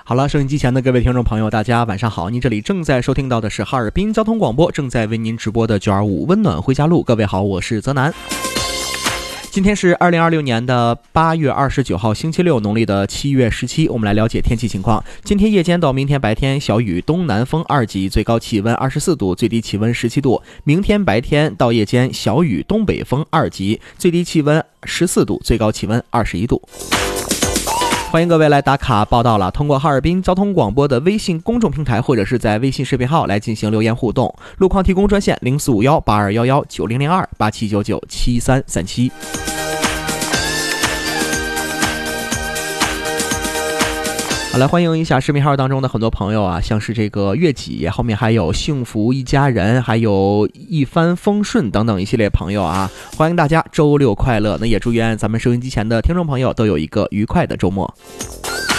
好了，收音机前的各位听众朋友，大家晚上好！你这里正在收听到的是哈尔滨交通广播，正在为您直播的925温暖回家路。各位好，我是泽南。今天是2026年的8月29号，星期六，农历的7月17。我们来了解天气情况。今天夜间到明天白天小雨，东南风2级，最高气温24度，最低气温17度。明天白天到夜间小雨，东北风2级，最低气温14度，最高气温21度。欢迎各位来打卡报道了，通过哈尔滨交通广播的微信公众平台或者是在微信视频号来进行留言互动。路况提供专线04518211900287997337。好，来欢迎一下视频号当中的很多朋友啊，像是这个月季，后面还有幸福一家人，还有一帆风顺等等一系列朋友啊，欢迎大家周六快乐。那也祝愿咱们收音机前的听众朋友都有一个愉快的周末。